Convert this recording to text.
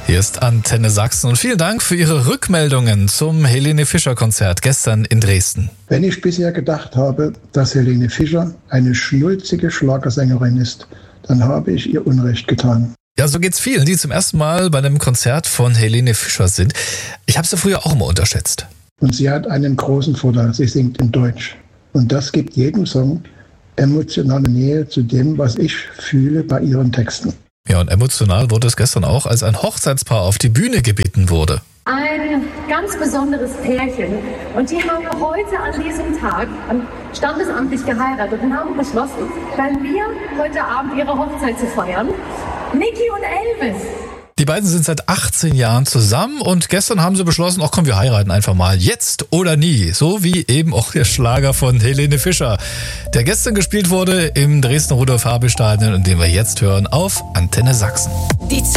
Hier ist Antenne Sachsen und vielen Dank für Ihre Rückmeldungen zum Helene Fischer Konzert gestern in Dresden. Wenn ich bisher gedacht habe, dass Helene Fischer eine schnulzige Schlagersängerin ist, dann habe ich ihr Unrecht getan. Ja, so geht's vielen, die zum ersten Mal bei einem Konzert von Helene Fischer sind. Ich habe sie früher auch immer unterschätzt. Und sie hat einen großen Vorteil, sie singt in Deutsch. Und das gibt jedem Song emotionale Nähe zu dem, was ich fühle bei ihren Texten. Ja, und emotional wurde es gestern auch, als ein Hochzeitspaar auf die Bühne gebeten wurde. Ein ganz besonderes Pärchen. Und die haben heute an diesem Tag standesamtlich geheiratet und haben beschlossen, bei mir heute Abend ihre Hochzeit zu feiern. Niki und Elvis. Die beiden sind seit 18 Jahren zusammen und gestern haben sie beschlossen, ach komm, wir heiraten einfach mal. Jetzt oder nie. So wie eben auch der Schlager von Helene Fischer, der gestern gespielt wurde im Dresdner Rudolf-Habel-Stadion und den wir jetzt hören auf Antenne Sachsen. Die